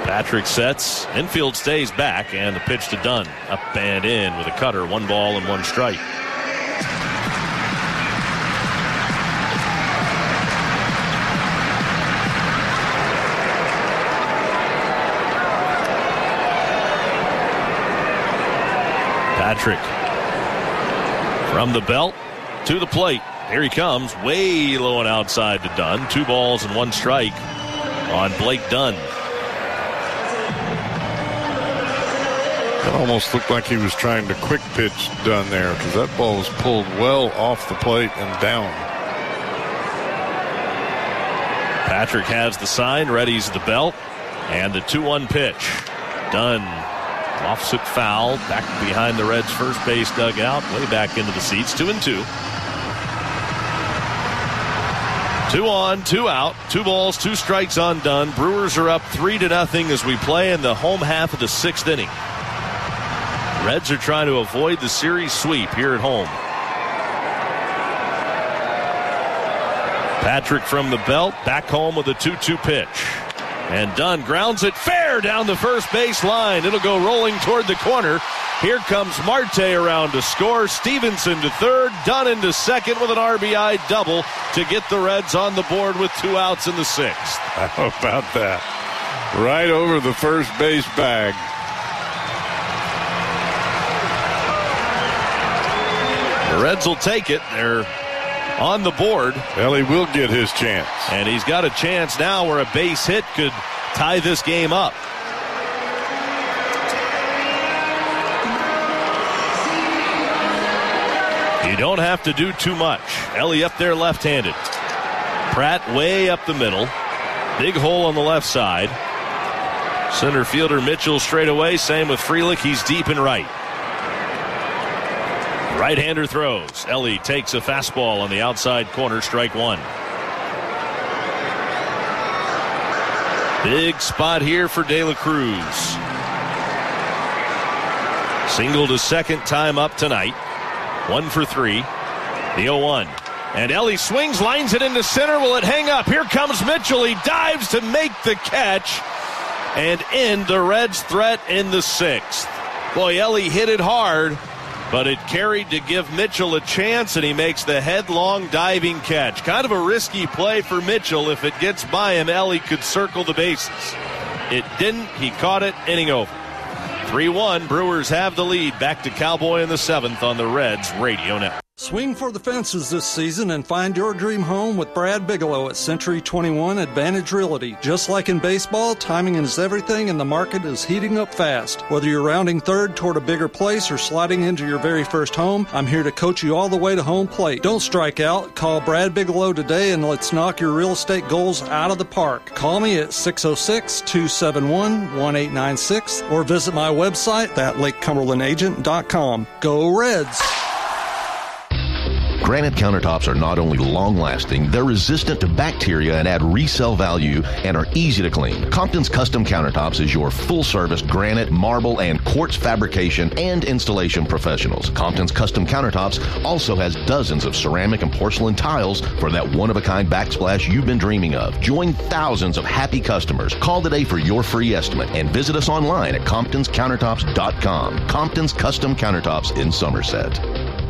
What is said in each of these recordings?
Patrick sets. Infield stays back, and the pitch to Dunn. Up and in with a cutter. 1 ball and 1 strike. Patrick from the belt to the plate. Here he comes, way low and outside to Dunn. 2 balls and 1 strike on Blake Dunn. It almost looked like he was trying to quick pitch Dunn there, because that ball was pulled well off the plate and down. Patrick has the sign, readies the belt, and the 2-1 pitch. Dunn offs it foul, back behind the Reds' first base dugout, way back into the seats. 2-2. 2 on, 2 out, 2 balls, 2 strikes on Dunn. Brewers are up 3-0 as we play in the home half of the 6th inning. Reds are trying to avoid the series sweep here at home. Patrick from the belt, back home with a 2-2 pitch. And Dunn grounds it fair down the first base line. It'll go rolling toward the corner. Here comes Marte around to score. Stevenson to third. Dunn into second with an RBI double to get the Reds on the board with 2 outs in the 6th. How about that? Right over the first base bag. The Reds will take it. They're on the board. Well, he will get his chance. And he's got a chance now where a base hit could tie this game up. You don't have to do too much. Ellie up there left-handed. Pratt way up the middle. Big hole on the left side. Center fielder Mitchell straight away. Same with Frelick. He's deep and right. Right-hander throws. Ellie takes a fastball on the outside corner, strike 1. Big spot here for De La Cruz. Single to second, time up tonight. 1 for 3. The 0-1. And Ellie swings, lines it into center. Will it hang up? Here comes Mitchell. He dives to make the catch and end the Reds' threat in the 6th. Boy, Ellie hit it hard, but it carried to give Mitchell a chance, and he makes the headlong diving catch. Kind of a risky play for Mitchell. If it gets by him, Ellie could circle the bases. It didn't. He caught it. Inning over. 3-1. Brewers have the lead. Back to Cowboy in the 7th on the Reds Radio Network. Swing for the fences this season and find your dream home with Brad Bigelow at Century 21 Advantage Realty. Just like in baseball, timing is everything and the market is heating up fast. Whether you're rounding third toward a bigger place or sliding into your very first home, I'm here to coach you all the way to home plate. Don't strike out. Call Brad Bigelow today and let's knock your real estate goals out of the park. Call me at 606-271-1896 or visit my website at LakeCumberlandAgent.com. Go Reds! Granite countertops are not only long-lasting, they're resistant to bacteria and add resale value and are easy to clean. Compton's Custom Countertops is your full-service granite, marble, and quartz fabrication and installation professionals. Compton's Custom Countertops also has dozens of ceramic and porcelain tiles for that one-of-a-kind backsplash you've been dreaming of. Join thousands of happy customers. Call today for your free estimate and visit us online at ComptonsCountertops.com. Compton's Custom Countertops in Somerset.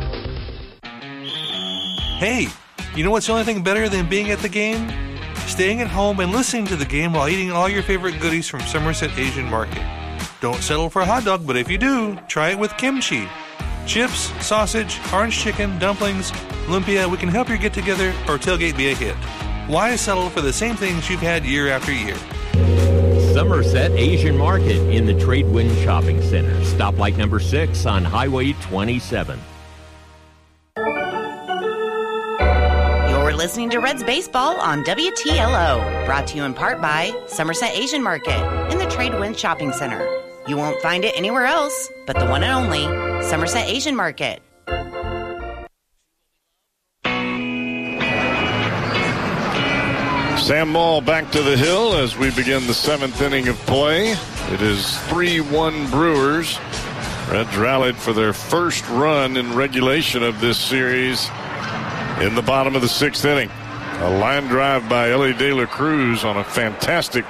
Hey, you know what's the only thing better than being at the game? Staying at home and listening to the game while eating all your favorite goodies from Somerset Asian Market. Don't settle for a hot dog, but if you do, try it with kimchi. Chips, sausage, orange chicken, dumplings, lumpia, we can help your get-together or tailgate be a hit. Why settle for the same things you've had year after year? Somerset Asian Market in the Tradewind Shopping Center. Stoplight number 6 on Highway 27. You're listening to Reds Baseball on WTLO. Brought to you in part by Somerset Asian Market in the Tradewind Shopping Center. You won't find it anywhere else but the one and only Somerset Asian Market. Sam Ball back to the hill as we begin the 7th inning of play. It is 3-1 Brewers. Reds rallied for their first run in regulation of this series in the bottom of the 6th inning. A line drive by Ellie De La Cruz on a fantastic